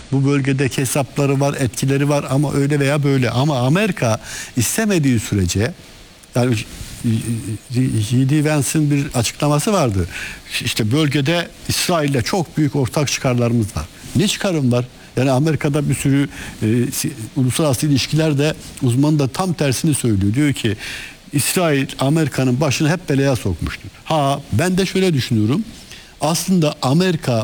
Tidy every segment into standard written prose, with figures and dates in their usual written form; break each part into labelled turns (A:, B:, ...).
A: Bu bölgedeki hesapları var, etkileri var ama öyle veya böyle. Ama Amerika istemediği sürece, yani J.D. Vance'in bir açıklaması vardı. İşte bölgede İsrail'le çok büyük ortak çıkarlarımız var. Ne çıkarım var? Yani Amerika'da bir sürü uluslararası ilişkilerde uzman da tam tersini söylüyor. Diyor ki İsrail Amerika'nın başını hep belaya sokmuştur. Ben de şöyle düşünüyorum. Aslında Amerika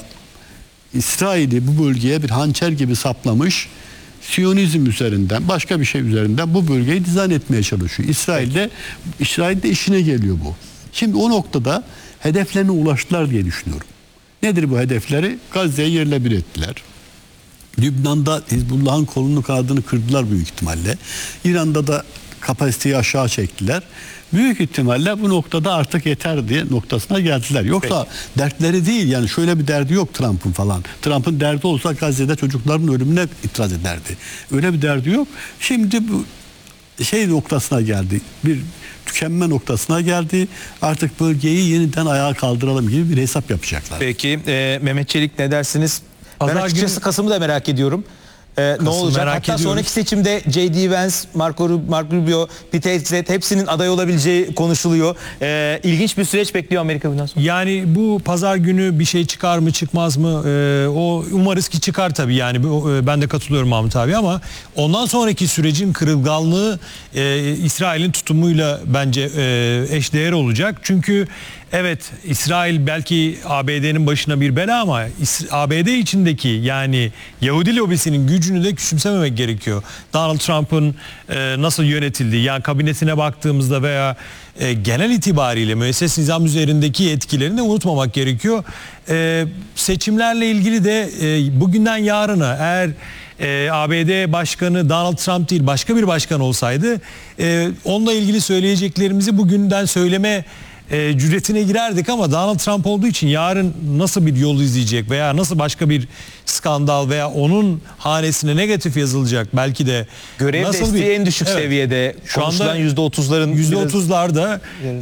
A: İsrail'i bu bölgeye bir hançer gibi saplamış, Siyonizm üzerinden, başka bir şey üzerinden bu bölgeyi dizayn etmeye çalışıyor. İsrail'de işine geliyor bu. Şimdi o noktada hedeflerine ulaştılar diye düşünüyorum. Nedir bu hedefleri? Gazze'yi yerle bir ettiler. Lübnan'da Hizbullah'ın kolunu kanadını kırdılar büyük ihtimalle. İran'da da kapasiteyi aşağı çektiler. Büyük ihtimalle bu noktada artık yeter diye noktasına geldiler. Yoksa dertleri değil, yani şöyle bir derdi yok Trump'ın falan. Trump'ın derdi olsa Gazze'de çocukların ölümüne itiraz ederdi. Öyle bir derdi yok. Şimdi bu noktasına geldi. Bir tükenme noktasına geldi. Artık bölgeyi yeniden ayağa kaldıralım gibi bir hesap yapacaklar.
B: Peki Mehmet Çelik ne dersiniz? Ben açıkçası Kasım'ı da merak ediyorum. Ne olacak? Hatta sonraki seçimde J.D. Vance, Marco Rubio, Pete Hegseth hepsinin aday olabileceği konuşuluyor. İlginç bir süreç bekliyor Amerika bundan sonra.
C: Yani bu pazar günü bir şey çıkar mı çıkmaz mı? O umarız ki çıkar tabii, yani ben de katılıyorum Mahmut abi, ama ondan sonraki sürecin kırılganlığı İsrail'in tutumuyla bence eşdeğer olacak. Çünkü evet, İsrail belki ABD'nin başına bir bela ama ABD içindeki, yani Yahudi lobisinin gücünü de küçümsememek gerekiyor. Donald Trump'ın nasıl yönetildiği, yani kabinetine baktığımızda veya genel itibariyle müesses nizam üzerindeki etkilerini unutmamak gerekiyor. Seçimlerle ilgili de bugünden yarına eğer ABD başkanı Donald Trump değil başka bir başkan olsaydı onunla ilgili söyleyeceklerimizi bugünden söyleme cüretine girerdik, ama Donald Trump olduğu için yarın nasıl bir yol izleyecek veya nasıl başka bir skandal veya onun hanesine negatif yazılacak, belki de
B: görev desteği en düşük seviyede şu anda
C: %30'larda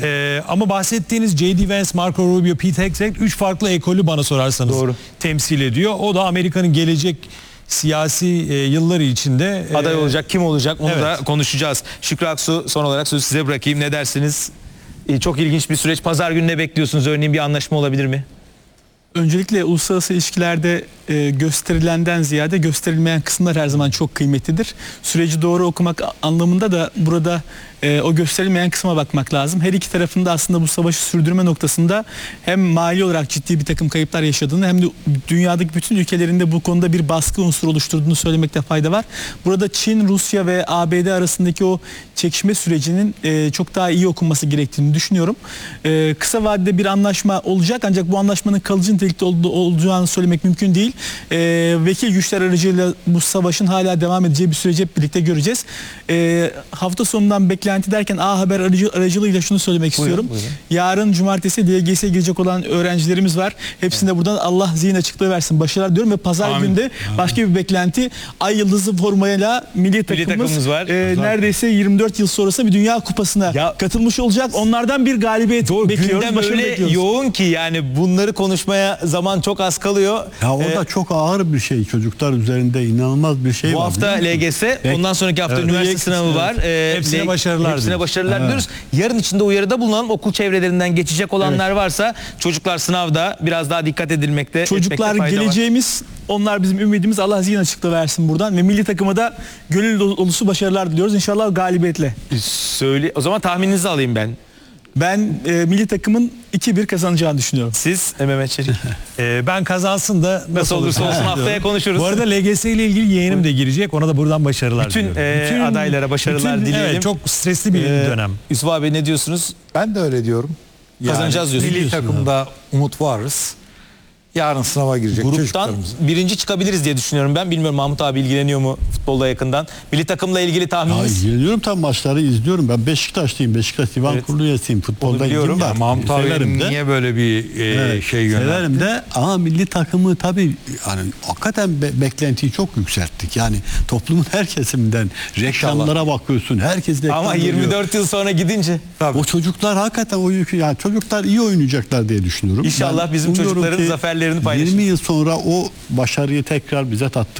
C: ama bahsettiğiniz J.D. Vance, Marco Rubio, Pete Hegseth 3 farklı ekolü bana sorarsanız temsil ediyor. O da Amerika'nın gelecek siyasi yılları içinde
B: aday olacak, kim olacak onu da konuşacağız. Şükrü Aksu, son olarak sözü size bırakayım. Ne dersiniz? Çok ilginç bir süreç. Pazar günü ne bekliyorsunuz? Örneğin bir anlaşma olabilir mi?
D: Öncelikle uluslararası ilişkilerde gösterilenden ziyade gösterilmeyen kısımlar her zaman çok kıymetlidir. Süreci doğru okumak anlamında da burada o gösterilmeyen kısma bakmak lazım. Her iki tarafında aslında bu savaşı sürdürme noktasında hem mali olarak ciddi bir takım kayıplar yaşadığını hem de dünyadaki bütün ülkelerinde bu konuda bir baskı unsuru oluşturduğunu söylemekte fayda var. Burada Çin, Rusya ve ABD arasındaki o çekişme sürecinin çok daha iyi okunması gerektiğini düşünüyorum. Kısa vadede bir anlaşma olacak, ancak bu anlaşmanın kalıcı nitelikte olacağını söylemek mümkün değil. Vekil güçler aracılığıyla bu savaşın hala devam edeceği bir süreci hep birlikte göreceğiz. Hafta sonundan beklenti derken A Haber aracılığıyla şunu söylemek istiyorum. Buyurun. Yarın cumartesi DGS'ye girecek olan öğrencilerimiz var. Hepsinde buradan Allah zihin açıklığı versin, başarılar diyorum ve pazar günde başka bir beklenti, Ay Yıldızı formayla milli takımımız var. Neredeyse 24 yıl sonrası bir Dünya Kupası'na katılmış olacak. Onlardan bir galibiyet bekliyoruz.
B: Gündem öyle yoğun ki yani bunları konuşmaya zaman çok az kalıyor.
A: Ya o da çok ağır bir şey. Çocuklar üzerinde inanılmaz bir şey
B: bu
A: var.
B: Bu hafta LGS, ondan sonraki hafta üniversite sınavı var.
C: Hepsine başarılar
B: diliyoruz. Yarın içinde uyarıda bulunan okul çevrelerinden geçecek olanlar varsa çocuklar sınavda biraz daha dikkat edilmekte.
D: Çocuklar geleceğimiz, onlar bizim ümidimiz. Allah zihin açıklığı versin buradan ve milli takıma da gönül dolusu başarılar diliyoruz. İnşallah galibiyetle.
B: O zaman tahmininizi alayım ben.
D: Ben milli takımın 2-1 kazanacağını düşünüyorum.
B: Siz Mehmet Çelik?
C: Ben kazansın da
B: nasıl olursa olsun haftaya konuşuruz.
C: Bu arada LGS ile ilgili yeğenim de girecek. Ona da buradan başarılar
B: bütün adaylara başarılar dileyelim.
C: Evet, çok stresli bir dönem.
B: Yusuf abi ne diyorsunuz?
E: Ben de öyle diyorum.
B: Kazanacağız diyorsunuz.
E: Milli takımda umut varız. Yarın sınava girecek
B: gruptan birinci çıkabiliriz diye düşünüyorum ben. Bilmiyorum, Mahmut abi ilgileniyor mu futbolla yakından? Milli takımla ilgili tahmininiz?
A: İlgileniyorum, tam maçları izliyorum. Ben Beşiktaşlıyım. Beşiktaş Divan Kurulu üyesiyim. Futbolda ilgim var.
E: Mahmut abi niye böyle bir şey yöneltti?
A: Severim de ama milli takımı tabii yani hakikaten beklentiyi çok yükselttik. Yani toplumun her kesiminden reklamlara bakıyorsun. Herkes reklam
B: ama 24 yıl sonra gidince.
A: Tabii. O çocuklar hakikaten o yükü, yani çocuklar iyi oynayacaklar diye düşünüyorum.
B: İnşallah bizim çocukların zaferlerini paylaşırız.
A: 20 yıl sonra o başarıyı tekrar bize tattırır.